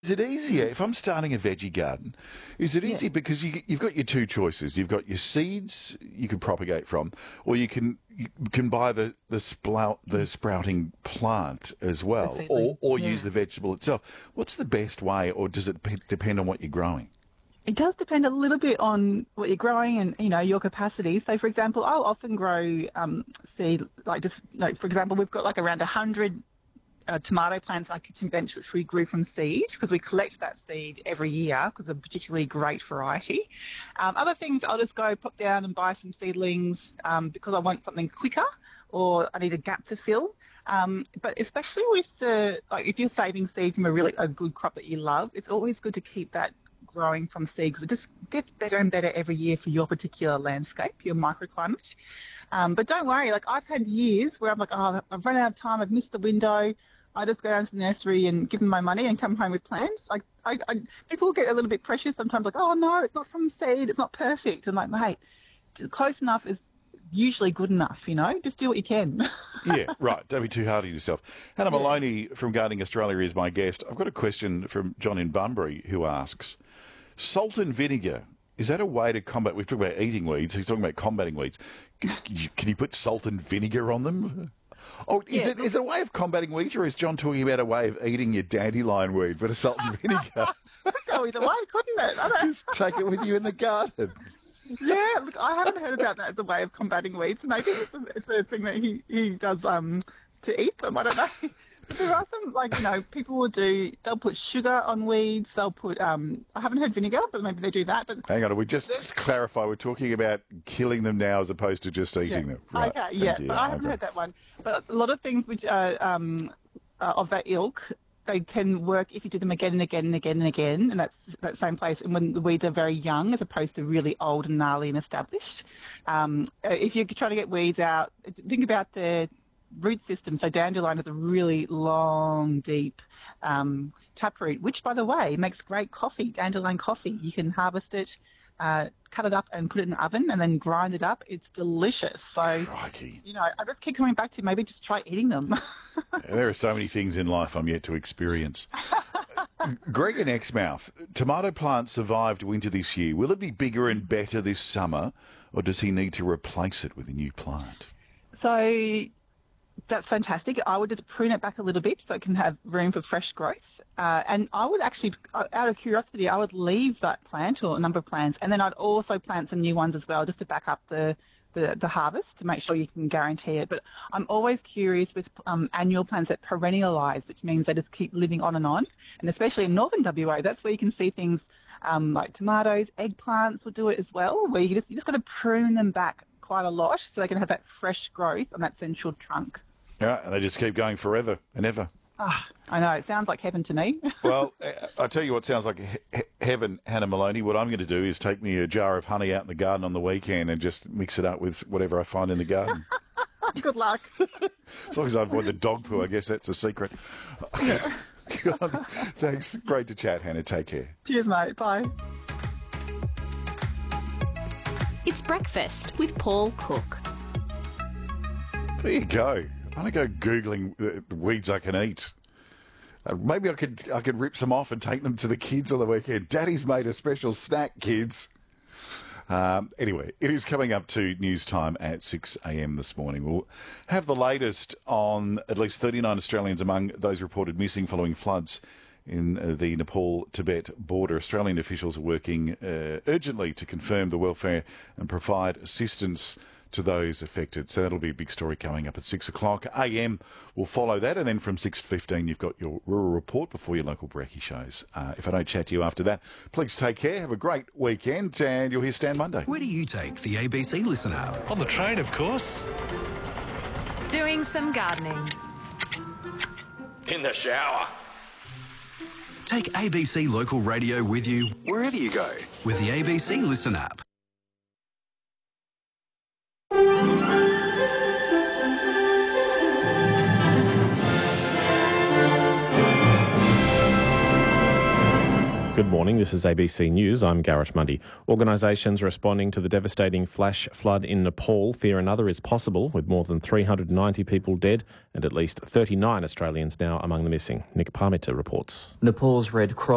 Is it easier if I'm starting a veggie garden? Is it easier because you've got your two choices? You've got your seeds you can propagate from, or you can buy the sprouting plant as well, or use the vegetable itself. What's the best way, or does it depend on what you're growing? It does depend a little bit on what you're growing and, your capacity. So, for example, I'll often grow seed, for example, we've got like around 100 tomato plants on our kitchen bench, which we grew from seed because we collect that seed every year because they're a particularly great variety. Other things, I'll just go pop down and buy some seedlings because I want something quicker or I need a gap to fill. But especially with if you're saving seed from a good crop that you love, it's always good to keep that growing from seed because it just gets better and better every year for your particular landscape, your microclimate. But don't worry, I've had years where I'm like, oh, I've run out of time, I've missed the window. I just go down to the nursery and give them my money and come home with plants. People get a little bit precious sometimes, like, oh no, it's not from seed, it's not perfect. And mate, close enough is usually good enough, just do what you can. Yeah, right. Don't be too hard on yourself. Hannah Maloney from Gardening Australia is my guest. I've got a question from John in Bunbury who asks, salt and vinegar, is that a way to combat, we've talked about eating weeds, he's talking about combating weeds. Can you put salt and vinegar on them? Oh, is it a way of combating weeds, or is John talking about a way of eating your dandelion weed, but a salt and vinegar? Could go either way, couldn't it? Just take it with you in the garden. Yeah, look, I haven't heard about that as a way of combating weeds. Maybe it's a thing that he does to eat them. I don't know. But there are some, people will they'll put sugar on weeds. They'll put, I haven't heard vinegar, but maybe they do that. But hang on, we just clarify, we're talking about killing them now as opposed to just eating them. Right. Okay, yeah, but I haven't heard that one. But a lot of things which are of that ilk, they can work if you do them again and again and again and again, and that's that same place. And when the weeds are very young, as opposed to really old and gnarly and established. If you're trying to get weeds out, think about the root system. So dandelion has a really long, deep taproot, which, by the way, makes great coffee, dandelion coffee. You can harvest it, cut it up and put it in the oven and then grind it up. It's delicious. So, crikey. I just keep coming back to maybe just try eating them. There are so many things in life I'm yet to experience. Greg in Exmouth, tomato plant survived winter this year. Will it be bigger and better this summer, or does he need to replace it with a new plant? So that's fantastic. I would just prune it back a little bit so it can have room for fresh growth. And I would actually, out of curiosity, I would leave that plant or a number of plants, and then I'd also plant some new ones as well just to back up the harvest to make sure you can guarantee it. But I'm always curious with annual plants that perennialise, which means they just keep living on. And especially in northern WA, that's where you can see things like tomatoes, eggplants will do it as well, where you just got to prune them back quite a lot so they can have that fresh growth on that central trunk. Yeah, and they just keep going forever and ever. Oh, I know. It sounds like heaven to me. Well, I'll tell you what sounds like heaven, Hannah Maloney. What I'm going to do is take me a jar of honey out in the garden on the weekend and just mix it up with whatever I find in the garden. Good luck. As long as I avoid the dog poo, I guess that's a secret. God, thanks. Great to chat, Hannah. Take care. Cheers, mate. Bye. It's Breakfast with Paul Cook. There you go. I'm going to go Googling weeds I can eat. Maybe I could rip some off and take them to the kids on the weekend. Daddy's made a special snack, kids. Anyway, it is coming up to news time at 6 a.m. this morning. We'll have the latest on at least 39 Australians among those reported missing following floods in the Nepal-Tibet border. Australian officials are working urgently to confirm the welfare and provide assistance to those affected. So that'll be a big story coming up at 6 o'clock a.m. We'll follow that, and then from 6:15 you've got your rural report before your local brekkie shows. If I don't chat to you after that, please take care, have a great weekend, and you'll hear Stan Monday. Where do you take the ABC Listen app? On the train, of course. Doing some gardening. In the shower. Take ABC Local Radio with you wherever you go with the ABC Listen app. Good morning, this is ABC News. I'm Garrett Mundy. Organisations responding to the devastating flash flood in Nepal fear another is possible, with more than 390 people dead and at least 39 Australians now among the missing. Nick Parmiter reports. Nepal's Red Cross